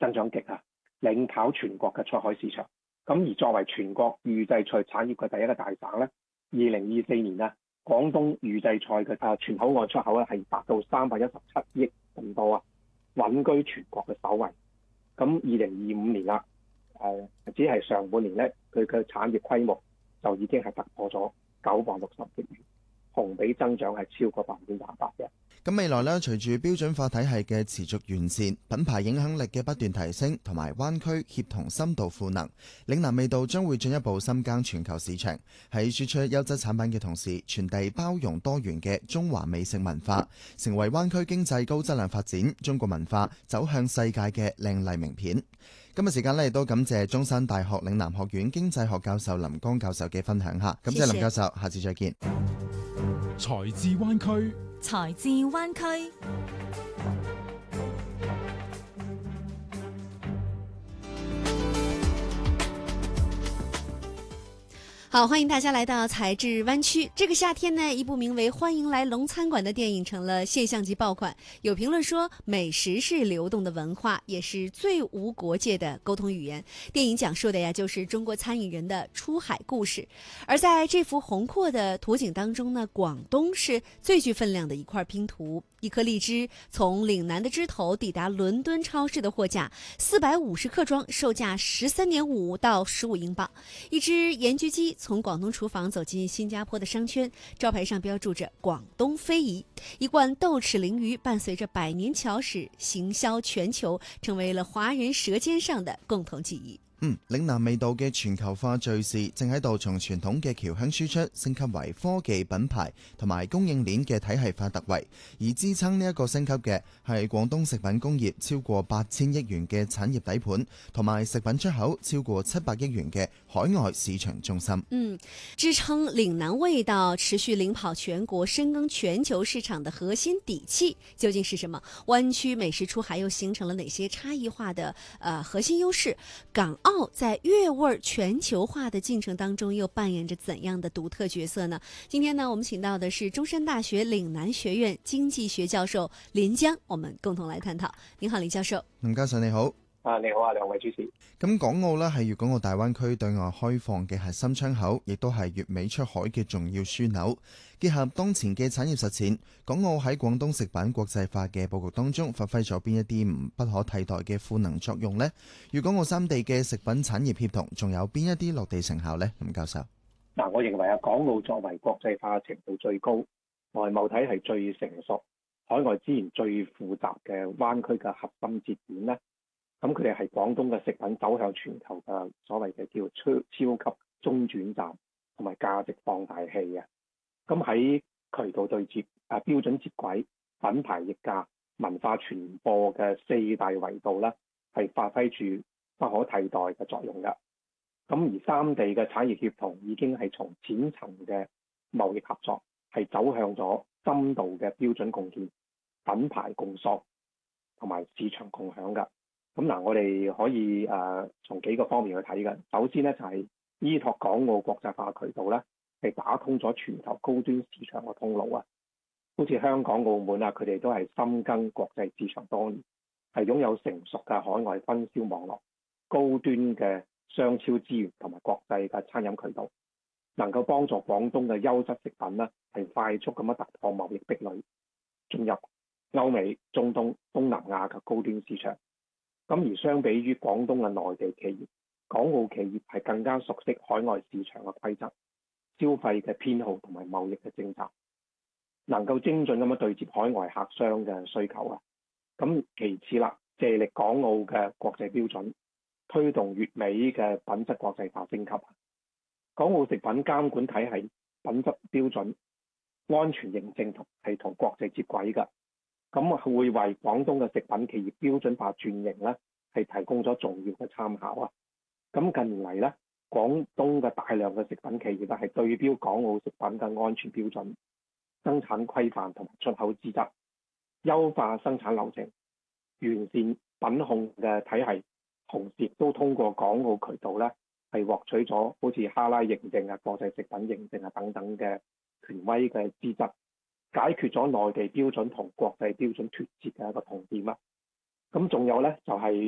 增長極啊，領跑全國嘅出海市場。咁而作為全國預製菜產業嘅第一個大省咧，2024年啊，廣東預製菜嘅全口岸出口咧係達到317億咁多啊，穩居全國嘅首位。咁2025年啦，只係上半年咧，佢嘅產業規模就已經係突破咗960億元，同比增長係超過28%嘅。 咁未來咧，隨住標準化體系嘅持續完善，品牌影響力嘅不斷提升，同埋灣區協同深度賦能，嶺南味道將會進一步深耕全球市場，喺輸出優質產品嘅同時，傳遞包容多元嘅中華美食文化，成為灣區經濟高質量發展、中國文化走向世界嘅靚麗名片。今日時間咧，亦都感謝中山大學嶺南學院經濟學教授林江教授嘅分享下，感謝林教授，下次再見。 財智灣區， 財智灣區。好，歡迎大家來到財智灣區。這個夏天呢，一部名為《歡迎來龍餐館》的電影成了現象級爆款。有評論說，美食是流動的文化，也是最無國界的溝通語言。電影講述的呀，就是中國餐飲人的出海故事。而在這幅宏闊的圖景當中呢，廣東是最具分量的一塊拼圖。一顆荔枝從嶺南的枝頭抵達倫敦超市的貨架，450克裝，售價13.5到15英鎊。一隻鹽焗雞從廣東廚房走進新加坡的商圈，招牌上標注着廣東非遺。一罐豆豉鯪魚伴隨着百年橋史行銷全球，成為了華人舌尖上的共同記憶。 嶺南味道嘅全球化敘事正喺度從傳統嘅僑鄉輸出升級為科技品牌同埋供應鏈嘅體系化突圍，而支撐呢一個升級嘅係廣東食品工業超過8000億元嘅產業底盤，同埋食品出口超過700億元嘅海外市場中心。 支撐嶺南味道持續領跑全國、深耕全球市場的核心底氣究竟是什麼？灣區美食出海又形成了哪些差異化的核心優勢？港澳在粵味全球化的進程當中又扮演着怎樣的獨特角色呢？今天呢，我們請到的是中山大學嶺南學院經濟學教授林江，我們共同來探討。您好，林教授。 林教授你好。 你好啊，兩位主持。 咁港澳呢係粵港澳大灣區對外開放嘅核心窗口，亦都係粵美出海嘅重要樞紐。結合當前嘅產業實踐，港澳喺廣東食品國際化嘅佈局當中，發揮咗邊一啲不可替代嘅賦能作用呢？粵港澳三地嘅食品產業協同，仲有邊一啲落地成效呢？林教授。 我認為港澳作為國際化程度最高、外貿體系最成熟、海外資源最複雜嘅灣區嘅核心節點呢，咁佢哋係廣東嘅食品走向全球嘅所謂嘅叫超級中轉站同埋價值放大器嘅。咁喺渠道對接、標準接軌、品牌溢價、文化傳播嘅4大維度咧，係發揮住不可替代嘅作用嘅。咁而三地嘅產業協同已經係從淺層嘅貿易合作，係走向咗深度嘅標準共建、品牌共創同埋市場共享嘅。咁我哋可以從幾個方面去睇嘅。首先咧就係依託港澳國際化渠道咧，係打通咗全球高端市場嘅通路啊。好似香港、澳門啊，佢哋都係深耕國際市場多年，係擁有成熟嘅海外分銷網絡、高端嘅商超資源同埋國際嘅餐飲渠道，能夠幫助廣東嘅優質食品咧係快速咁樣突破貿易壁壘，進入歐美、中東、東南亞嘅高端市場。咁而相比於廣東嘅內地企業，港澳企業係更加熟悉海外市場嘅規則、消費嘅偏好同埋貿易嘅政策，能夠精準咁樣對接海外客商嘅需求啊。咁其次啦，借力港澳嘅國際標準，推動粵美嘅品質國際化升級。港澳食品監管體系品質標準、安全認證係同國際接軌㗎。咁會為廣東嘅食品企業標準化轉型咧，係提供咗重要嘅參考啊！咁近年嚟咧，廣東嘅大量嘅食品企業咧係對標港澳食品嘅安全標準、生產規範同埋出口資質，優化生產流程，完善品控嘅體系，同時亦都通過港澳渠道咧係獲取咗好似哈拉認證啊、國際食品認證啊等等嘅權威嘅資質。解決咗內地標準同國際標準脫節嘅一個痛點啦。咁仲有咧就係